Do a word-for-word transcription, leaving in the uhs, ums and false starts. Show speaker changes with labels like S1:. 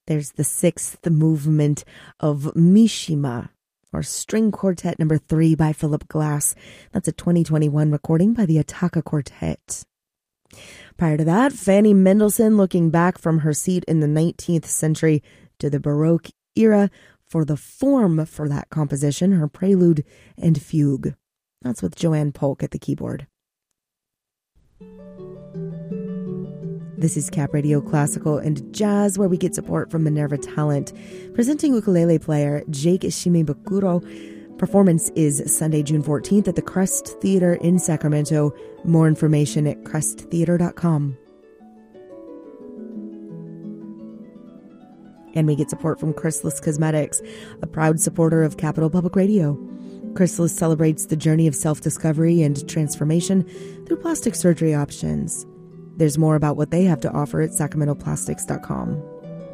S1: There's the sixth movement of Mishima, or String Quartet number three by Philip Glass. That's a twenty twenty-one recording by the Ataka Quartet. Prior to that, Fanny Mendelssohn looking back from her seat in the nineteenth century to the Baroque era for the form for that composition, her prelude and fugue. That's with Joanne Polk at the keyboard. This is Cap Radio Classical and Jazz, where we get support from Minerva Talent. Presenting ukulele player Jake Shimebukuro. Performance is Sunday, June fourteenth at the Crest Theater in Sacramento. More information at crest theater dot com. And we get support from Chrysalis Cosmetics, a proud supporter of Capital Public Radio. Chrysalis celebrates the journey of self-discovery and transformation through plastic surgery options. There's more about what they have to offer at sacramento plastics dot com.